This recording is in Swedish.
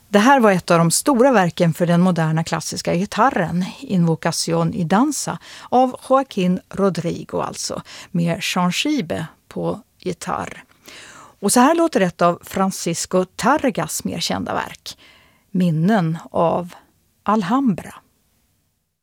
Det här var ett av de stora verken för den moderna klassiska gitarren, Invocación y Danza, av Joaquín Rodrigo alltså, med Jean Schiebe på gitarr. Och så här låter ett av Francisco Targas mer kända verk, Minnen av Alhambra.